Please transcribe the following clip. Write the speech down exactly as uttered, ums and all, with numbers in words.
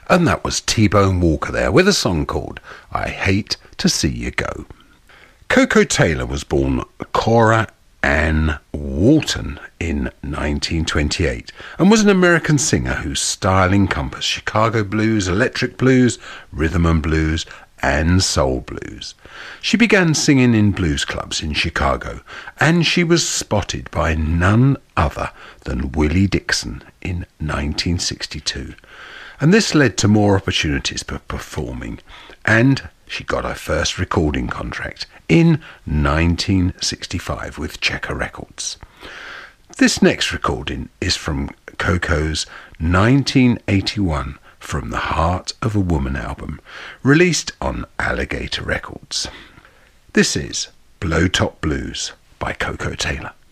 And that was T-Bone Walker there with a song called I Hate to See You Go. Koko Taylor was born Cora Ann Walton in nineteen twenty-eight and was an American singer whose style encompassed Chicago blues, electric blues, rhythm and blues, and soul blues. She began singing in blues clubs in Chicago, and she was spotted by none other than Willie Dixon in nineteen sixty-two. And this led to more opportunities for performing, and she got her first recording contract in nineteen sixty-five with Checker Records. This next recording is from Koko's nineteen eighty-one From the Heart of a Woman album, released on Alligator Records. This is Blow Top Blues by Koko Taylor.